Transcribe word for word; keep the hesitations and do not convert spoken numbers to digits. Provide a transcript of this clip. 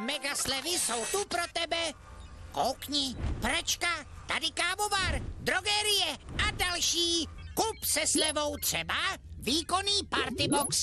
mega slevy jsou tu pro tebe. Koukni, pračka, tady kávovar, drogerie a další. Kup se slevou třeba výkonný partybox